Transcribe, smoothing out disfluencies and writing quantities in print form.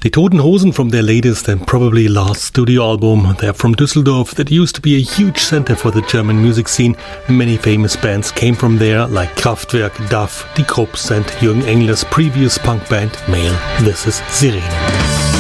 Die Toten Hosen from their latest and probably last studio album. They're from Düsseldorf, that used to be a huge center for the German music scene. Many famous bands came from there, like Kraftwerk, Duff, Die Krupps and Jürgen Engler's previous punk band, Male. This is Sirene.